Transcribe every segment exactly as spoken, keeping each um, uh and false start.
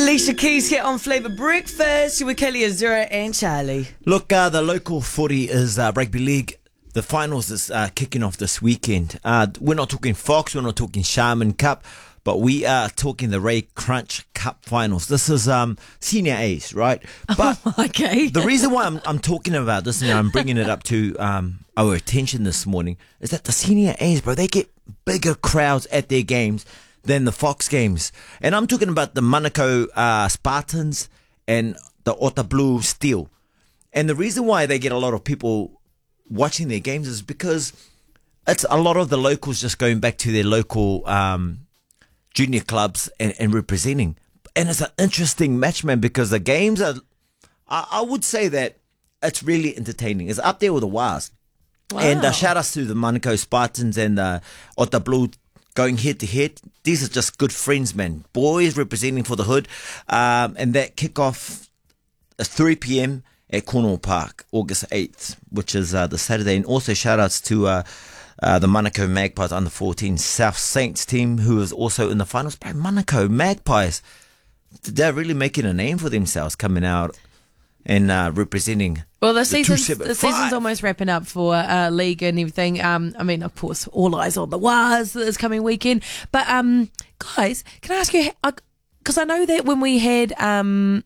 Alicia Keys here on Flavour Breakfast. You were Kelly Azura and Charlie. Look, uh, the local footy is uh, rugby league. The finals is uh, kicking off this weekend. Uh, we're not talking Fox, we're not talking Sharman Cup, but we are talking the Ray Crunch Cup finals. This is um, senior A's, right? But oh, okay. The reason why I'm, I'm talking about this and I'm bringing it up to um, our attention this morning is that the senior A's, bro, they get bigger crowds at their games than the Fox games. And I'm talking about the Manukau uh, Spartans and the Ota Blue Steel. And the reason why they get a lot of people watching their games is because it's a lot of the locals just going back to their local um, junior clubs and, and representing. And it's an interesting match, man, because the games are, I, I would say that it's really entertaining. It's up there with the Waz. Wow. And uh, shout outs to the Manukau Spartans and the Ota Blue going head to head. These are just good friends, man. Boys representing for the hood. Um, and that kickoff is three p.m. at Cornwall Park, August eighth, which is uh, the Saturday. And also shout outs to uh, uh, the Manukau Magpies under fourteen South Saints team, who is also in the finals. But Manukau Magpies, they're really making a name for themselves coming out and uh, representing. Well, the, the season's, the season's almost wrapping up for uh, league and everything. Um, I mean, of course, all eyes on the Waz this coming weekend. But um, guys, can I ask you, because I know that when we had um,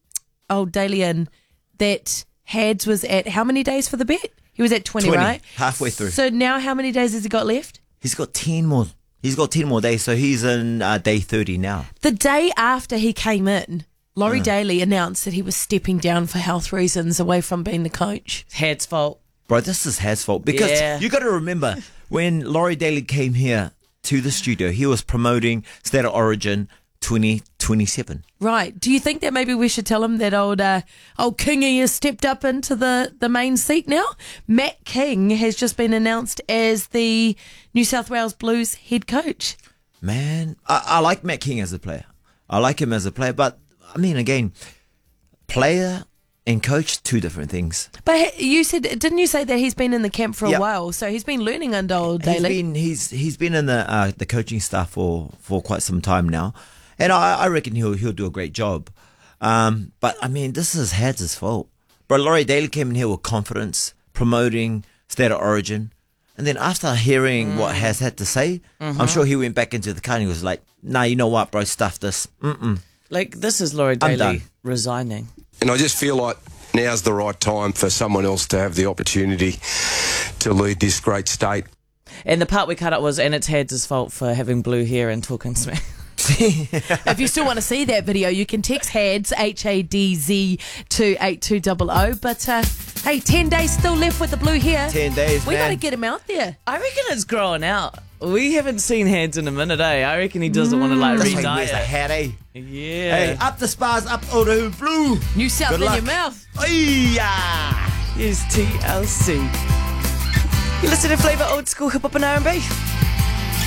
old Dalian, that Hads was at how many days for the bet? He was at twenty, twenty, right? halfway through. So now how many days has he got left? He's got ten more. He's got ten more days, so he's in uh, day thirty now. The day after he came in, Laurie Uh. Daly announced that he was stepping down for health reasons away from being the coach. Had's fault. Bro, this is Had's fault. Because Yeah. you got to remember, when Laurie Daly came here to the studio, he was promoting State of Origin twenty twenty-seven. Right. Do you think that maybe we should tell him that old uh, old Kingy has stepped up into the, the main seat now? Matt King has just been announced as the New South Wales Blues head coach. Man, I, I like Matt King as a player. I like him as a player, but I mean, again, player and coach, two different things. But you said, didn't you say that he's been in the camp for a Yep. while? So he's been learning under old He's Daly. been he's he's been in the uh, the coaching staff for, for quite some time now, and I, I reckon he'll he'll do a great job. Um, but I mean, this is Hads' fault. But Laurie Daly came in here with confidence, promoting State of Origin, and then after hearing mm. what Has had to say, mm-hmm. I'm sure he went back into the car and he was like, "Nah, you know what, bro? Stuff this. Mm-mm. Like, this is Laurie I'm Daly done. resigning. And I just feel like now's the right time for someone else to have the opportunity to lead this great state. And the part we cut out was, and it's Had's fault for having blue hair and talking smack. If you still want to see that video, you can text Hads, H A D Z, to eight two zero zero. But, uh, hey, ten days still left with the blue hair. ten days, We man. got to get him out there. I reckon it's growing out. We haven't seen Hads in a minute, eh? I reckon he doesn't want to, like, That's why he re-dye wears the it. hat, eh? Yeah. Hey, up the spars, up Otahu Blue. New South Good in luck. your mouth. Hey-ya! Here's T L C. You listen to Flavour Old School Hip Hop and R and B.